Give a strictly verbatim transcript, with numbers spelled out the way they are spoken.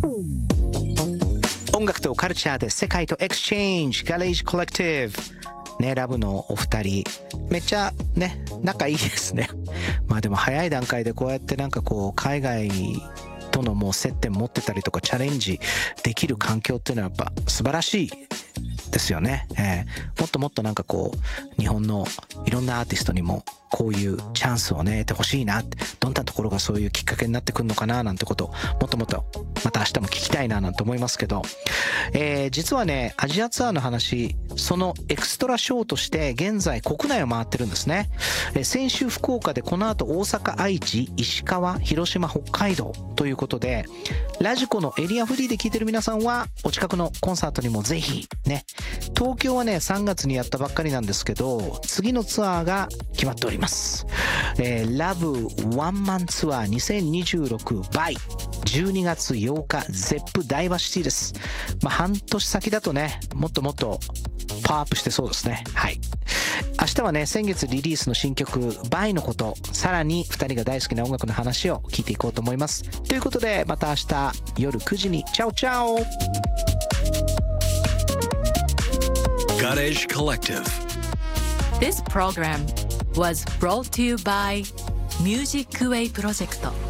音楽とカルチャーで世界とエクスチェンジ、ガレージコレクティブね、ラブのお二人めっちゃね仲いいですね。まあでも早い段階でこうやってなんかこう海外とのもう接点持ってたりとかチャレンジできる環境っていうのはやっぱ素晴らしいですよね、えー、もっともっとなんかこう日本のいろんなアーティストにもこういうチャンスをね得てほしいなって、どんなところがそういうきっかけになってくるのかななんてことをもっともっとまた明日も聞きたいななんて思いますけど、えー、実はねアジアツアーの話、そのエクストラショーとして現在国内を回ってるんですね、えー、先週福岡で、この後大阪、愛知、石川、広島、北海道ということで、ラジコのエリアフリーで聞いてる皆さんはお近くのコンサートにもぜひね。東京はねさんがつにやったばっかりなんですけど、次のツアーが決まっております、えー、ラブワンマンツアーにせんにじゅうろく by じゅうにがつようか ゼップ ダイバーシティです。まあ半年先だとねもっともっとパワーアップしてそうですね。はい、明日はね先月リリースの新曲バイのこと、さらにふたりが大好きな音楽の話を聞いていこうと思います。ということでまた明日夜くじにチャオチャオ。 Garage Collective. This program was brought to you by Music Way Project.